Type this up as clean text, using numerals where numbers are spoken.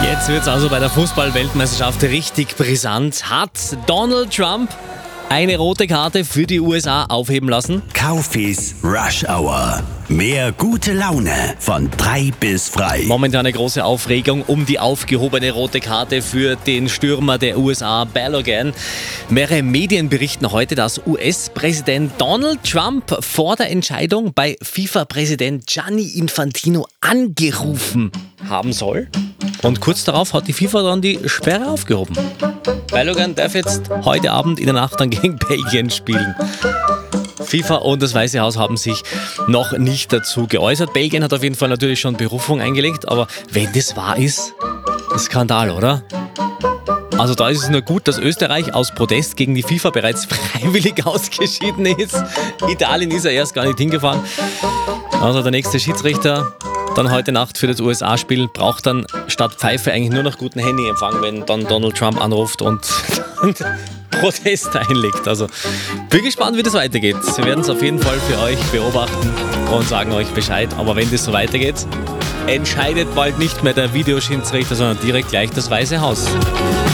Jetzt wird es also bei der Fußball-Weltmeisterschaft richtig brisant. Hat Donald Trump eine rote Karte für die USA aufheben lassen? Kaufis Rush Hour. Mehr gute Laune von 3 bis frei. Momentan eine große Aufregung um die aufgehobene rote Karte für den Stürmer der USA, Balogun. Mehrere Medien berichten heute, dass US-Präsident Donald Trump vor der Entscheidung bei FIFA-Präsident Gianni Infantino angerufen haben soll. Und kurz darauf hat die FIFA dann die Sperre aufgehoben. Balogun darf jetzt heute Abend in der Nacht dann gegen Belgien spielen. FIFA und das Weiße Haus haben sich noch nicht dazu geäußert. Belgien hat auf jeden Fall natürlich schon Berufung eingelegt, aber wenn das wahr ist, ein Skandal, oder? Also da ist es nur gut, dass Österreich aus Protest gegen die FIFA bereits freiwillig ausgeschieden ist. Italien ist ja erst gar nicht hingefahren. Also der nächste Schiedsrichter dann heute Nacht für das USA-Spiel braucht dann statt Pfeife eigentlich nur noch guten Handyempfang, wenn dann Donald Trump anruft und Protest einlegt. Also bin gespannt, wie das weitergeht. Wir werden es auf jeden Fall für euch beobachten und sagen euch Bescheid. Aber wenn das so weitergeht, entscheidet bald nicht mehr der Videoschiedsrichter, sondern direkt gleich das Weiße Haus.